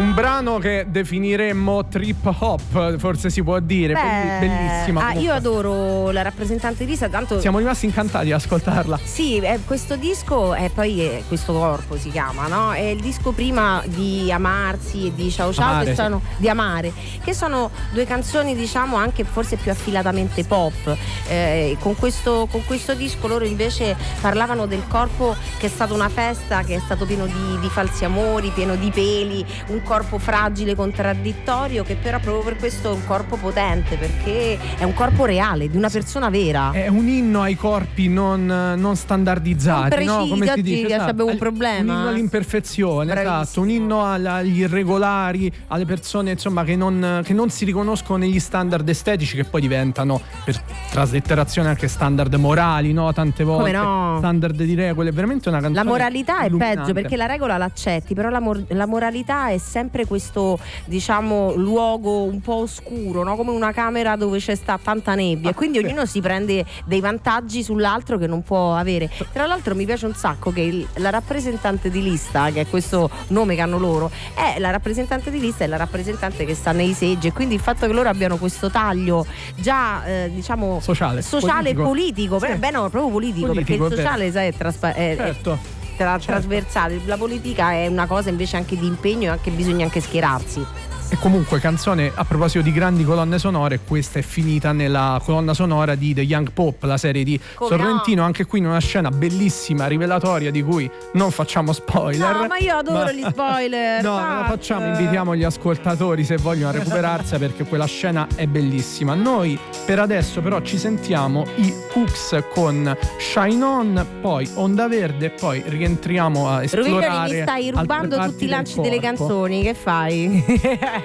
Un brano che definiremmo trip hop, forse si può dire. Bellissima. Io adoro la rappresentante Lisa, tanto siamo rimasti incantati ad ascoltarla. Sì, questo disco questo corpo si chiama, no? È il disco prima di Amarsi e di Ciao Ciao, Amare, che sono di Amare, che sono due canzoni, diciamo, anche forse più affilatamente pop. Con questo disco loro invece parlavano del corpo che è stata una festa, che è stato pieno di falsi amori, pieno di peli, un corpo fragile, contraddittorio, che però proprio per questo è un corpo potente, perché è un corpo reale, di una persona vera. È un inno ai corpi non standardizzati, non no? Come si dice? Esatto. Abbiamo un problema. Un inno all'imperfezione, bravissimo. Esatto, un inno agli irregolari, alle persone, insomma, che non si riconoscono negli standard estetici, che poi diventano per traslitterazione anche standard morali, no? Tante volte. Come no? Standard di regole, è veramente una canzone. La moralità è illuminante. peggio, perché la regola l'accetti, però la moralità è sempre questo, diciamo, luogo un po' oscuro, no? Come una camera dove c'è sta tanta nebbia, e quindi ognuno si prende dei vantaggi sull'altro che non può avere. Tra l'altro mi piace un sacco che la rappresentante di lista, che è questo nome che hanno loro, è la rappresentante di lista, è la rappresentante che sta nei seggi, e quindi il fatto che loro abbiano questo taglio già diciamo sociale e politico, sì. Beh, no, proprio politico, perché il sociale, sai, è certo. Trasversale. La politica è una cosa invece anche di impegno, e anche bisogna anche schierarsi. E comunque canzone, a proposito di grandi colonne sonore, questa è finita nella colonna sonora di The Young Pop, la serie di Sorrentino, anche qui in una scena bellissima, rivelatoria, di cui non facciamo spoiler. No, ma io adoro gli spoiler. No, non la facciamo, invitiamo gli ascoltatori se vogliono recuperarsela, perché quella scena è bellissima. Noi per adesso però ci sentiamo i Cooks con Shine On, poi Onda Verde, e poi rientriamo a esplorare. Roviglioli, mi stai rubando tutti i lanci delle canzoni, che fai?